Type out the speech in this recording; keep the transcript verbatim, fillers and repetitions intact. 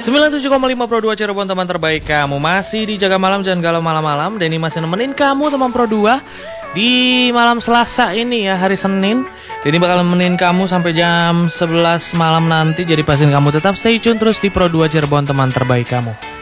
sembilan puluh tujuh koma lima Pro dua Cirebon, teman terbaik kamu. Masih di Jaga Malam, jangan galau malam-malam. Denny masih nemenin kamu teman Pro dua di malam Selasa ini ya, hari Senin. Denny bakal nemenin kamu sampai jam sebelas malam nanti. Jadi pastiin kamu tetap stay tune terus di Pro dua Cirebon, teman terbaik kamu.